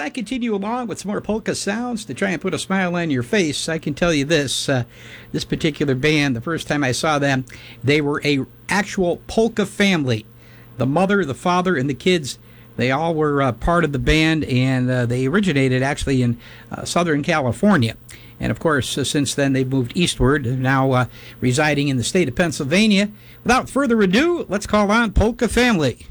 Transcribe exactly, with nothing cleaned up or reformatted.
I continue along with some more polka sounds to try and put a smile on your face, I can tell you this. Uh, this particular band, the first time I saw them, they were a actual polka family. The mother, the father, and the kids, they all were uh, part of the band, and uh, they originated actually in uh, Southern California. And, of course, uh, since then, they've moved eastward, now uh, residing in the state of Pennsylvania. Without further ado, let's call on Polka Family.